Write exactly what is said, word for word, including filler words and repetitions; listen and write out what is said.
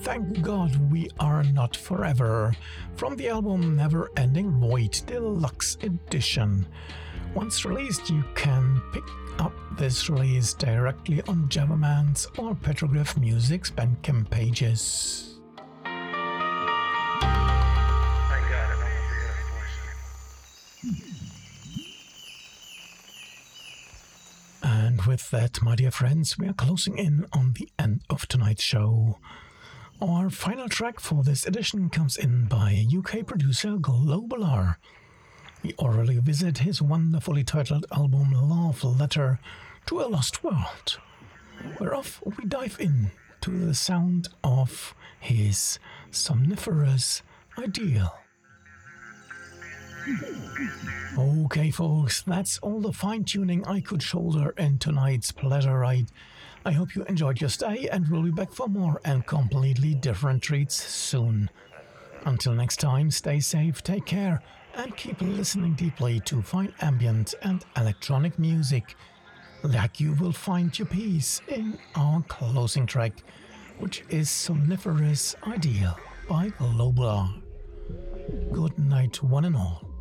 Thank God We Are Not Forever from the album Never Ending Void Deluxe Edition. Once released, you can pick up this release directly on Javaman's or Petroglyph Music's Bandcamp pages. And with that, my dear friends, we are closing in on the end of tonight's show. Our final track for this edition comes in by U K producer Globalar. We orally visit his wonderfully titled album Love Letter to a Lost World, whereof we dive in to the sound of his somniferous ideal. Okay folks, that's all the fine-tuning I could shoulder in tonight's pleasure ride. I hope you enjoyed your stay and we'll be back for more and completely different treats soon. Until next time, stay safe, take care, and keep listening deeply to fine ambient and electronic music, like you will find your peace in our closing track, which is Somniferous Ideal by Globalar. Good night, one and all.